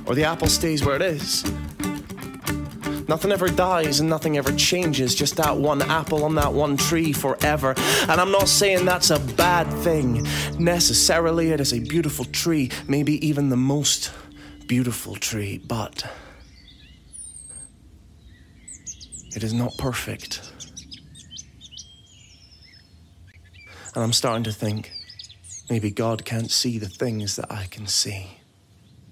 or the apple stays where it is. Nothing ever dies and nothing ever changes, just that one apple on that one tree forever. And I'm not saying that's a bad thing. Necessarily, it is a beautiful tree, maybe even the most beautiful tree, but it is not perfect. And I'm starting to think, maybe God can't see the things that I can see.